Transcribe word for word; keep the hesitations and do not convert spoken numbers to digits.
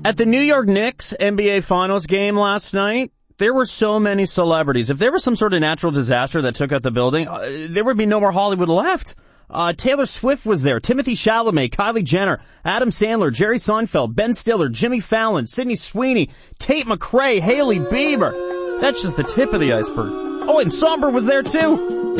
At the New York Knicks N B A Finals game last night, there were so many celebrities. If there was some sort of natural disaster that took out the building, uh, there would be no more Hollywood left. Uh, Taylor Swift was there, Timothy Chalamet, Kylie Jenner, Adam Sandler, Jerry Seinfeld, Ben Stiller, Jimmy Fallon, Sydney Sweeney, Tate McRae, Hailey Bieber. That's just the tip of the iceberg. Oh, and Somber was there too.